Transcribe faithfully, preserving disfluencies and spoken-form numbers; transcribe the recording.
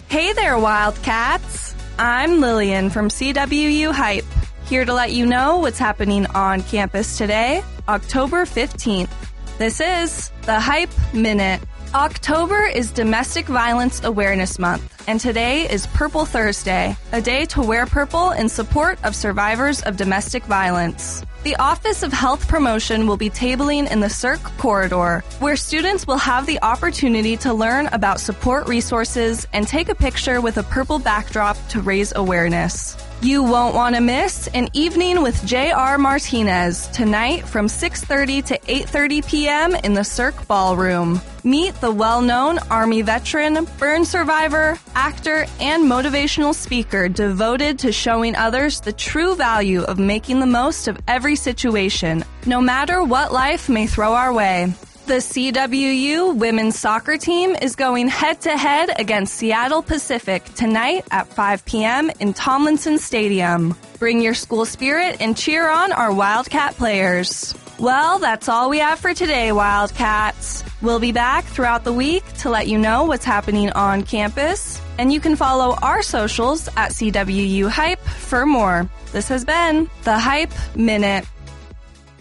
Hey there, Wildcats! I'm Lillian from C W U Hype, here to let you know what's happening on campus today, October fifteenth. This is the Hype Minute. October is Domestic Violence Awareness Month, and today is Purple Thursday, a day to wear purple in support of survivors of domestic violence. The Office of Health Promotion will be tabling in the C I R C corridor, where students will have the opportunity to learn about support resources and take a picture with a purple backdrop to raise awareness. You won't want to miss an evening with J R Martinez tonight from six thirty to eight thirty p.m. in the C I R C ballroom. Meet the well-known Army veteran, burn survivor, actor, and motivational speaker devoted to showing others the true value of making the most of every situation, no matter what life may throw our way. The C W U women's soccer team is going head-to-head against Seattle Pacific tonight at five p.m. in Tomlinson Stadium. Bring your school spirit and cheer on our Wildcat players. Well, that's all we have for today, Wildcats. We'll be back throughout the week to let you know what's happening on campus, and you can follow our socials at C W U Hype for more. This has been the Hype Minute.